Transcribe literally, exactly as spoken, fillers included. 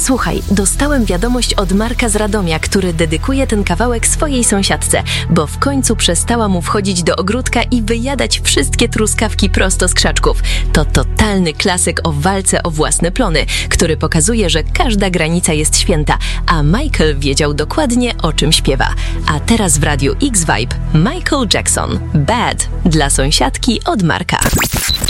Słuchaj, dostałem wiadomość od Marka z Radomia, który dedykuje ten kawałek swojej sąsiadce, bo w końcu przestała mu wchodzić do ogródka i wyjadać wszystkie truskawki prosto z krzaczków. To totalny klasyk o walce o własne plony, który pokazuje, że każda granica jest święta, a Michael wiedział dokładnie, o czym śpiewa. A teraz w Radiu X-Vibe Michael Jackson, Bad, dla sąsiadki od Marka.